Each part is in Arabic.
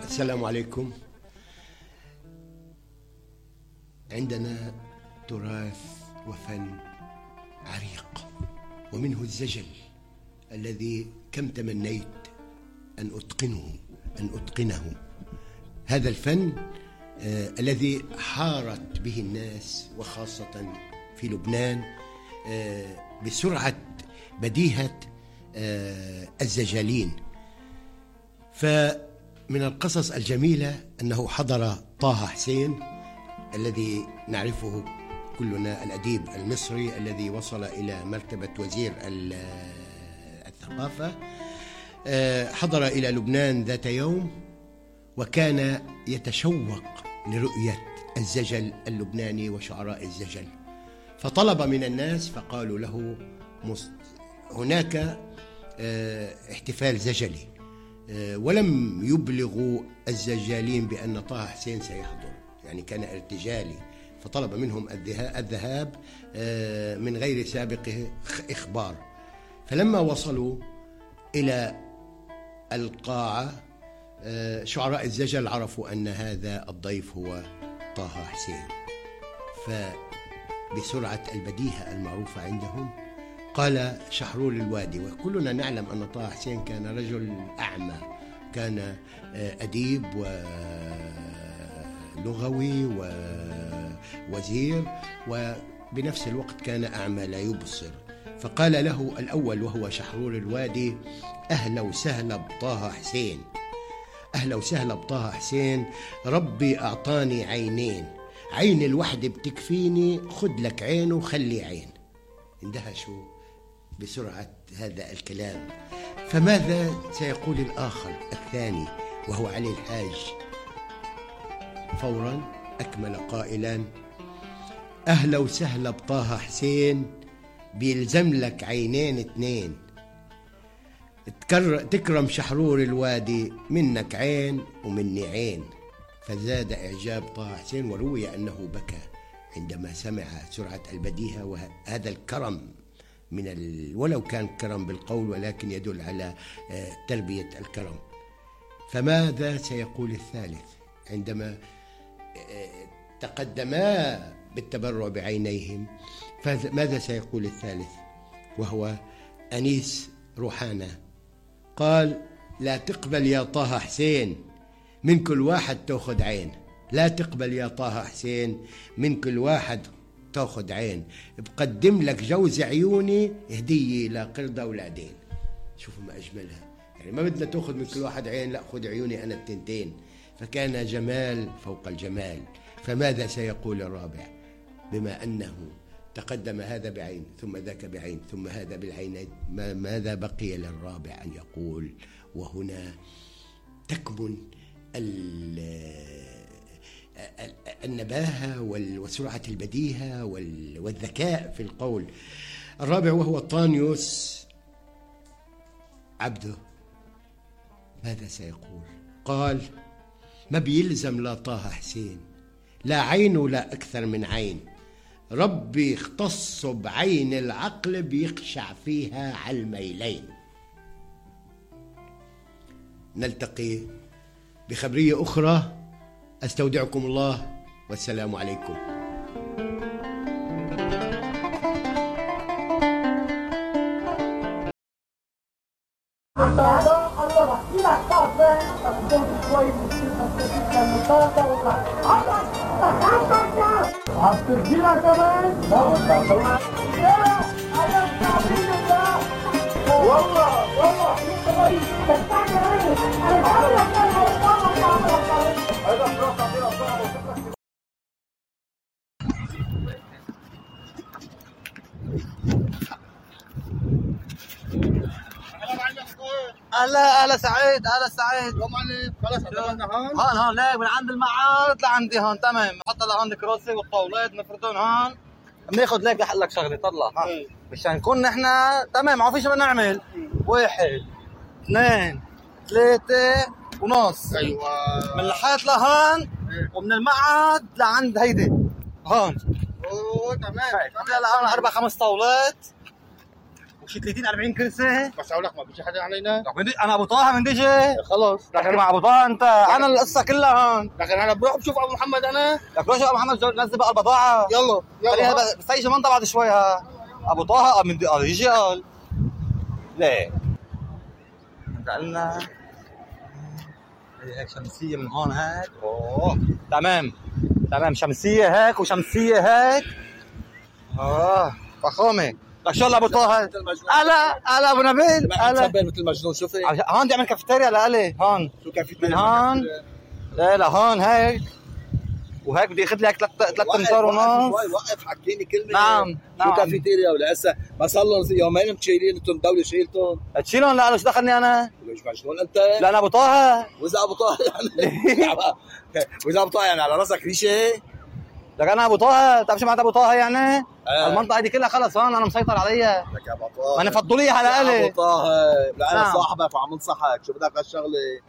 السلام عليكم. عندنا تراث وفن عريق، ومنه الزجل الذي كم تمنيت أن أتقنه. هذا الفن الذي حارت به الناس وخاصة في لبنان بسرعة بديهة الزجالين. فمن القصص الجميلة أنه حضر طه حسين الذي نعرفه كلنا، الأديب المصري الذي وصل إلى مرتبة وزير الثقافة، حضر إلى لبنان ذات يوم وكان يتشوق لرؤية الزجل اللبناني وشعراء الزجل، فطلب من الناس فقالوا له هناك احتفال زجلي، ولم يبلغوا الزجالين بأن طه حسين سيحضر، يعني كان ارتجالي، فطلب منهم الذهاب من غير سابق إخبار. فلما وصلوا إلى القاعة شعراء الزجل عرفوا أن هذا الضيف هو طه حسين، فبسرعة البديهة المعروفة عندهم قال شحرور الوادي، وكلنا نعلم أن طه حسين كان رجل أعمى، كان أديب ولغوي ووزير، وبنفس الوقت كان أعمى لا يبصر. فقال له الأول وهو شحرور الوادي: أهلا وسهلا بطه حسين، أهلا وسهلا بطه حسين، ربي أعطاني عينين، عين الوحدة بتكفيني، خد لك عين وخلي عين. اندهشوا بسرعة هذا الكلام. فماذا سيقول الآخر الثاني وهو علي الحاج؟ فورا أكمل قائلا: أهلا وسهلا بطه حسين، بيلزم لك عينين اتنين، تكرم شحرور الوادي، منك عين ومني عين. فزاد إعجاب طه حسين، وروي أنه بكى عندما سمع سرعة البديهة وهذا الكرم ولو كان كرم بالقول ولكن يدل على تربية الكرم. فماذا سيقول الثالث عندما تقدما بالتبرع بعينيهم؟ فماذا سيقول الثالث وهو أنيس روحانة؟ قال: لا تقبل يا طه حسين، من كل واحد تأخذ عين، لا تقبل يا طه حسين، من كل واحد تأخذ عين، بقدم لك جوز عيوني هدية لقرد أولادين. شوفوا ما أجملها، يعني ما بدنا تأخذ من كل واحد عين، لا خذ عيوني أنا التنتين. فكان جمال فوق الجمال. فماذا سيقول الرابع بما أنه تقدم هذا بعين ثم ذاك بعين ثم هذا بالعينين؟ ماذا بقي للرابع أن يقول؟ وهنا تكمن النباهة وسرعة البديهة والذكاء في القول. الرابع وهو طانيوس عبده، ماذا سيقول؟ قال: ما بيلزم لا طه حسين، لا عين ولا أكثر من عين، ربي اختص بعين العقل بيخشع فيها على الميلين. نلتقي بخبرية أخرى، أستودعكم الله والسلام عليكم. اهلا سعيد، اهلا سعيد. يا معلم خلص عملنا هون ليك من عند المعارض لعندي هون، تمام. نحط لهون الكراسي والطاولات نفردهم هون، بناخذ ليك احلى لك شغله، طلع مشان نكون نحن تمام، ما في شيء بدنا نعمل. 1 2 3 ونص. ايوه، من الحيط لهون ومن المعهد لعند هيدي هون. اوه تمام. هلا 4 5 طاولات شي 30 40 كرسي. بس اقول لك ما بيجي حدا علينا. انا ابو طه من دجي. خلص لكن مع ابو طه انت انا القصه كلها هون. لكن انا بروح بشوف ابو محمد انا. لك روح ابو محمد نزل بقى البضاعه. يلا بس هي منطقه بعد شوي ها. ابو طه من يجي قال ليه انت قلنا هيك شمسيه من هون هيك. اوه تمام شمسيه هيك وشمسيه هيك. فخامه. لك شو ابو طه. هلا ابو نبيل. هلا مثل مجنون. شوفي هون بدي اعمل كافيتيريا لالي هون. شو كافيتيريا من هون لا هون هيك وهيك بدي اخذ لك 3 امتار ونص. وقف حكيني كلمه. نعم شو كافيتيريا ولا هسه ما صار لهم يومين متشيلين انتم الدوله شيلتهم. تشيلهم لا شو دخلني انا؟ ليش مجنون انت؟ لا انا ابو طه. واذا ابو طه يعني واذا ابو طه يعني على راسك ريشه. لك انا ابو طه. بتعرف شو معناتها ابو طه يعني؟ المنطقه دي كلها خلص هون انا مسيطر عليها. لك يا ابو طه ما انا فضوليه على الي. ابو طه لا انا صاحبك وعم انصحك. شو بدك هالشغله؟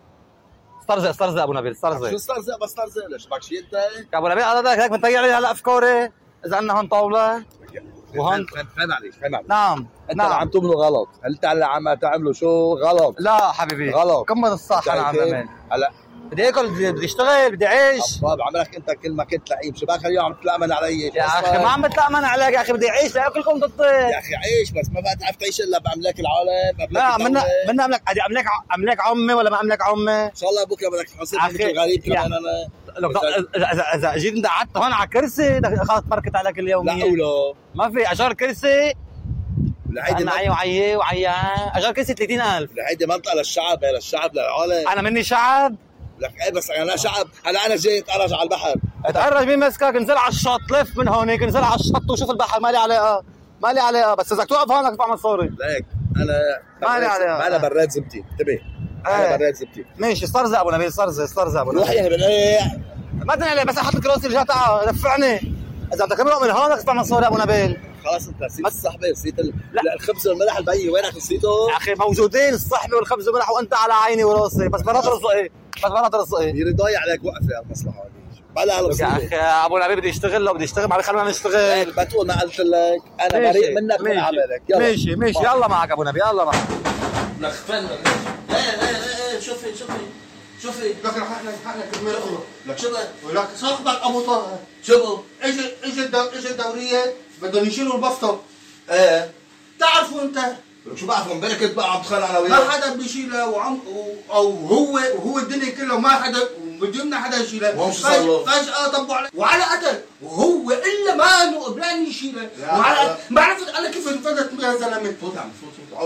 استرزق ابو نبيل استرزق. شو استرزق بس استرزق ليش بدك شيء انت؟ يا ابو نبيل هذا هيك بنطيع عليه هلا افكاري. اذا عندنا هون طاوله وهون فهم عليك. نعم انت اللي عم تعمله غلط. انت اللي عم تعمله شو غلط. لا حبيبي غلط. كمل الصح. انا عم بعمل هلا بدي اكل بدي اشتغل بدي اعيش. طيب عملك انت كل ما كنت لعيب. شو بك اليوم عم تتلامن علي يا اخي ما عم بتلامن عليك يا اخي بدي اعيش لاكلكم تطير. يا اخي عيش بس ما بقى تعرف تعيش الا باملاك العالم. لا منا املاك عمي ولا ما املاك عمي. ان شاء الله بكره بدك تحاسبني مثل غريب كمان انا. اذا جيت انت قعدت هون على كرسي خلص بركت عليك اليوميه. لا ولا ما في اجار كرسي. هيدي انا وعي اجار كرسي 30,000. هيدي منطقه للشعب للعالم. انا مني شعب. لك ايه بس انا شعب. هلا انا جاي اتقرج على البحر. اتقرج مين مسكك؟ انزل على الشط لف من هونيك انزل على الشط وشوف البحر. مالي علاقه بس اذا توقف هون بدك تدفع مصاري. ليك انا مالي عليها. انا براد زبتي انتبه. انا براد زبتي. ماشي استرزق ابو نبيل استرزق ابو نبيل. روح يا بنقيع. ما تنقلي بس احط لك راسي رجعت دفعني. اذا بدك تمرق من هون بدك تدفع مصاري ابو نبيل. خلاص انت نسيت الصحبه نسيت الخبز والملح البي وينك نسيته؟ يا اخي موجودين الصحبه والخبز والملح وانت على عيني وراسي بس مرات رزقي. يضايق عليك وقفه المصلحه هذه. بلا يا اخي ابو نبيل بدي اشتغل. لو بدي اشتغل ما خلينا نشتغل. ما تقول ما قلت لك انا بريء منك من عملك. ماشي يلا معك ابو نبيل يلا معك. نخفن ايه شوفي لك حقنا كمل. لك شو ولك صاحبك ابو طه شو اجى الدوريه بدهم يشيلوا البفطه. ايه تعرفوا انت لك شو بعرف امبارح كنت بقى عم تخانق انا ما وياك. حدا بيشيلها او هو الدنيا كلها ما حدا بدنا حدا يشيلها. وهم شو صار له؟ فجأة طبوا عليه وعلى قتل وهو الا ما انه قبلان يشيلها. وعلى ما عرفت انا كيف انفدت يا زلمه. فوت عم فوت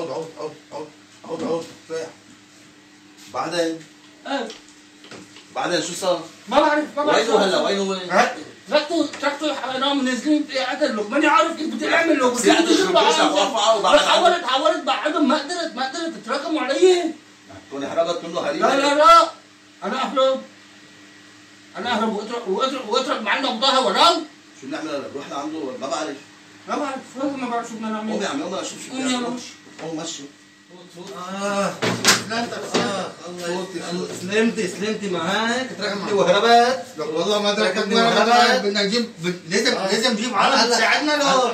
عود بعدين شو صار؟ ما بعرف وينه هلا وين؟ تركته حرام نازلين في عدل. لك ماني عارف كيف بدي اعمل. لو بس يعني حاولت بعدهم ما قدرت تتراكموا علي. تكوني هربت منه هريبه. لا انا اهرب واترك معنا بضاها وراه. شو بنعمل هلا؟ رحنا عنده ما بعرف ما بعرف شو بدنا نعمل. قوم يا عمي قوم شوف شو يلا قوم مشي. سلمتي معاك تركتني وهربت. والله ما تركتني. بدنا نجيب لازم نجيب عالم تساعدنا. له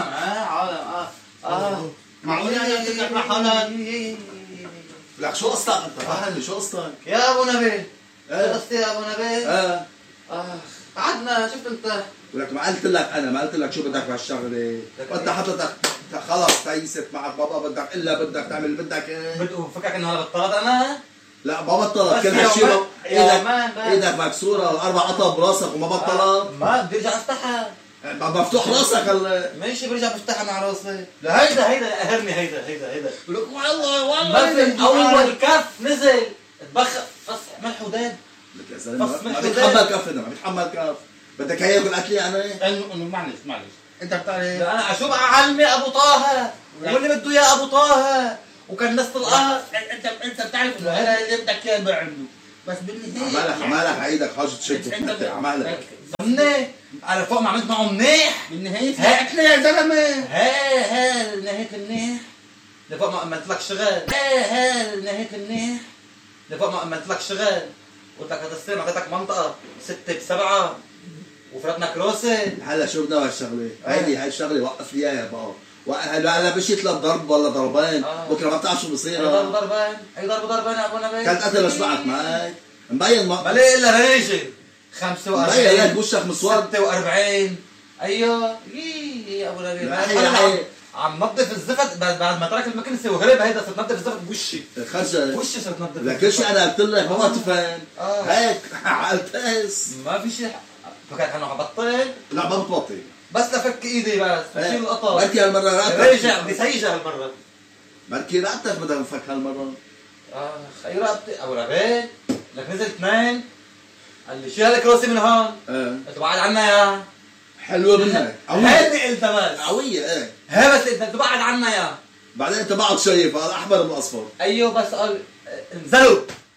عالم معقول يعني تطلع مع حالك. لك شو قصتك انت؟ فهمني شو قصتك؟ يا ابو نبيل. شو قصتي يا ابو نبيل؟ قعدنا شفت انت. ولك ما قلت لك انا ما قلت لك شو بدك بهالشغله. وانت حضرتك خلص تيست معك بابا بدك الا بدك تعمل بدك ايه. فكرك انه هلا بطلت انا؟ لا ما بطلت. كل هالشيء ايدك مكسوره والاربع قطع براسك وما بطلت. ما بدي ارجع افتحها. مفتوح راسك هلا. ماشي برجع بفتحها مع راسي. لا هيدا قهرني هيدا. لك والله اول كف نزل اتبخر فص ملح وداب. لك يا زلمه ما بيتحمل كف. ما بيتحمل كف. بدك هي ياكل قتلي يعني؟ انه معلش انت بتعرف. انا شو بقى علمي ابو طه واللي بده اياه ابو طه وكان نص القهر. انت بتعرف انه هذا اللي بدك اياه بعمله. بس بالنهايه عمالك عيدك حاجه تشد. انت عمالك ضمني على فوق ما عملت معه منيح. بالنهايه هاتنا يا زلمه. نهاية منيح لفوق ما امنت لك شغل. نهاية منيح لفوق ما امنت لك شغل. قلت لك هذا السنه اعطيتك منطقه 6 ب7 وفرتنا كروسه. هلا شو بدنا بهالشغله؟ هاي الشغله وقف لي اياها بقى هلا مشيت لضرب ولا ضربين بكره ما بتعرف شو بصير. ضربين يا ابو نبيل. كانت قتل اشبعت معك مبين ما ليه الا ريجل 45 مبين هيك وشك مسود 46. ايوه يا ابو نبيل عم نظف الزفت بعد ما ترك المكنسه وهرب. هيدا صرت نظف الزفت بوشي خرجت وشي صرت نظف لكن شيء انا قلت لك ما تفهم هيك عالتاس ما في شيء. فكرت انه حبطل. لا ما بتبطل بس لفك ايدي بس بشيل القطر. بركي هالمره رقبتك رجع بيسيجها هالمره. بركي رقبتك بدها نفك هالمره. اي رقبتي ابو نبيل. لك نزل 2 قال لي شيل الكروسي من هون. قلت له بعد عنا يا حلوه منك هيدي قلت بس قويه هي بس انت بعد عنا يا بعدين انت بعد شايف هذا احمر من اصفر. ايوه بس قال انزلوا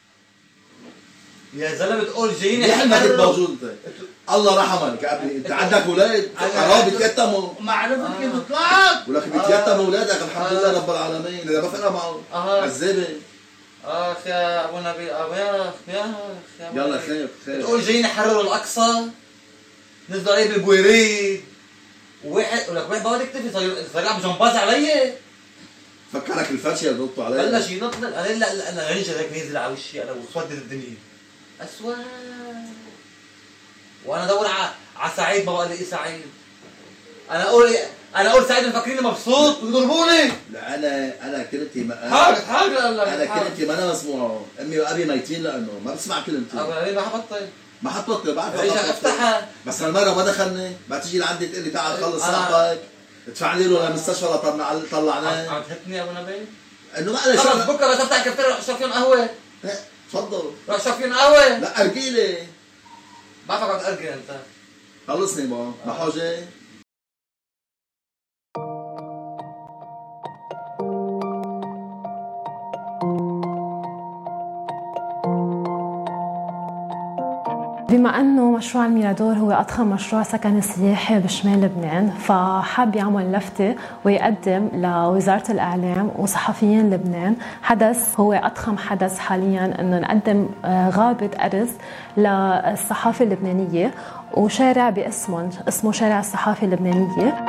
يا زلمه بتقول جايين ليه ما كنت موجود انت؟ الله رحمك يا ابني انت عندك اولاد حرام بيتيتموا. ما عرفت كيف طلعت ولك بيتيتموا اولادك الحمد لله رب العالمين اذا ما فرق معه عذابه. اخ يا ابو نبيل يا يلا خير بتقول جايين يحرروا الاقصى نزلوا عليه بالبويريد وواحد ولك واحد بقعد يكتفي صار عم جمباز علي. فكرك الفرشه اللي ضبطوا عليه بلش ينطلق. لا انا رنجة هيك نازل على وشي انا وسودت الدنيا اسود. وانا ادور على سعيد ما بقى لي سعيد. انا اقول سعيد مفكريني مبسوط ويضربوني. لا انا كلمتي حاجه انا كلمتي ما انا مسموعه. امي وابي ميتين لانه ما بسمع كلمتي. ما حبطل بعرف افتحها بس هالمره ما دخلني. ما تيجي لعندي تقول لي تعال خلص صاحبك ادفع لي له للمستشفى طلعناه. عم تهتني يا ابو نبيل انه معلش خلص بكره بس افتح كفتيريا روح اشرب فيهم قهوه. تفضل روح اشرب فيهم قهوه. لا ارجيلي بعرفك عم تأرجل انت. خلصني ما حاجه. بما أنه مشروع الميرادور هو أضخم مشروع سكني سياحي بشمال لبنان، فحب يعمل لفتة ويقدم لوزارة الإعلام وصحفيين لبنان حدث هو أضخم حدث حالياً، أنه نقدم غابة أرز للصحافة اللبنانية وشارع باسمه اسمه شارع الصحافة اللبنانية.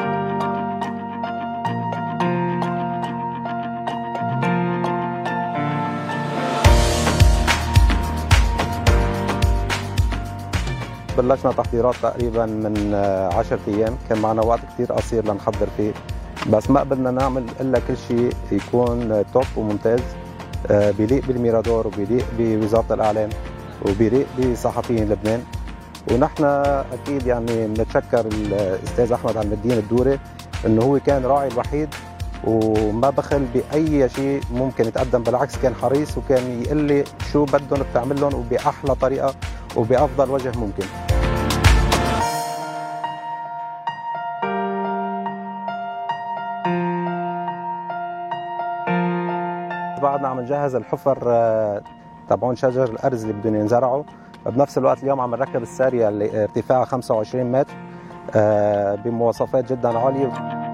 بلشنا تحضيرات تقريبا من 10 ايام، كان معنا وقت كثير قصير لنحضر فيه، بس ما قدرنا نعمل الا كل شيء يكون توب وممتاز بيليق بالميرادور وبيليق بوزاره الاعلام وبيليق بصحفيين لبنان. ونحن اكيد يعني بنتشكر الاستاذ احمد عبد الدين الدوري انه هو كان راعي الوحيد وما بخل باي شيء ممكن يتقدم، بالعكس كان حريص وكان يقول لي شو بدهم بتعمل لهم وباحلى طريقه وبافضل وجه ممكن. بعدنا عم نجهز الحفر تبعون شجر الارز اللي بدهم ينزرعوا، بنفس الوقت اليوم عم نركب الساريه اللي ارتفاعها 25 متر بمواصفات جدا عاليه.